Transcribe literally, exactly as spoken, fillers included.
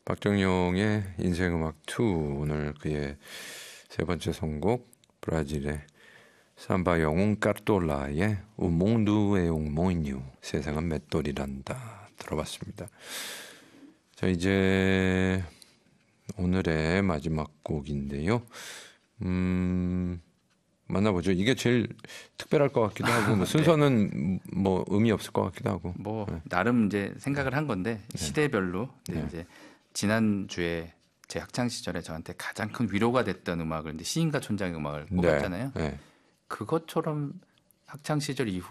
박정용의 인생음악 투, 오늘 그의 세 번째 선곡 브라질의 삼바 영웅 까르톨라의 O mundo é um moinho, 세상은 맷돌이란다 들어봤습니다. 자, 이제 오늘의 마지막 곡인데요. 음, 만나보죠. 이게 제일 특별할 것 같기도 하고 뭐 순서는 네. 뭐 의미 없을 것 같기도 하고 뭐 네. 나름 이제 생각을 한 건데 시대별로 네. 이제 지난 주에 제 학창 시절에 저한테 가장 큰 위로가 됐던 음악을 이제 시인과 촌장의 음악을 뽑았잖아요. 네. 네. 그것처럼 학창 시절 이후